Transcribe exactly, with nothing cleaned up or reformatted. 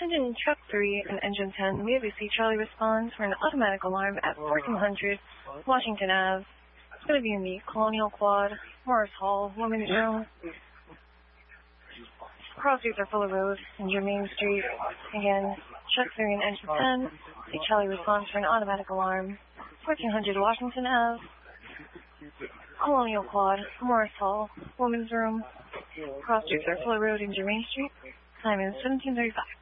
Engine Truck three and Engine ten, we have a C Charlie response for an automatic alarm at fourteen hundred Washington Avenue. It's going to be in the Colonial Quad, Morris Hall, Women's Room. Cross streets are full of road in Germain Street. Again, Truck three and Engine ten, C Charlie response for an automatic alarm, fourteen hundred Washington Avenue. Colonial Quad, Morris Hall, Women's Room. Cross streets are full of road in Germain Street. Time is seventeen thirty-five.